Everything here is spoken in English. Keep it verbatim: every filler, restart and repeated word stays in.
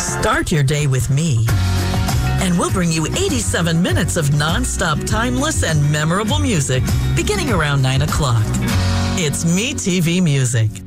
Start your day with me, and we'll bring you eighty-seven minutes of nonstop, timeless, and memorable music beginning around nine o'clock. It's Me T V Music.